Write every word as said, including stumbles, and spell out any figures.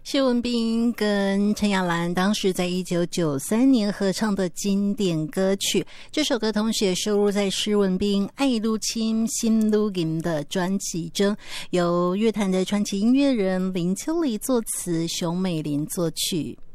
谢文彬跟陈雅兰当时在一九九三年合唱的经典歌曲，这首歌同时也收录在施文彬《爱愈深心愈硬》的专辑中，由乐坛的传奇音乐人林秋离作词，熊美玲作曲。